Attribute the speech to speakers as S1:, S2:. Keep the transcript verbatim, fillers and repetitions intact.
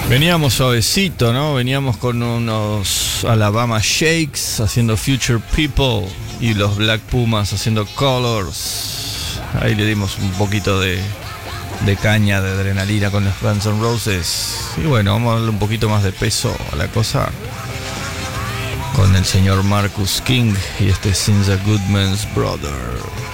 S1: Veníamos suavecito, ¿no? Veníamos con unos Alabama Shakes haciendo Future People y los Black Pumas haciendo Colors. Ahí le dimos un poquito de, de caña, de adrenalina con los Guns N' Roses. Y bueno, vamos a darle un poquito más de peso a la cosa con el señor Marcus King y este Since a Good Man's Brother.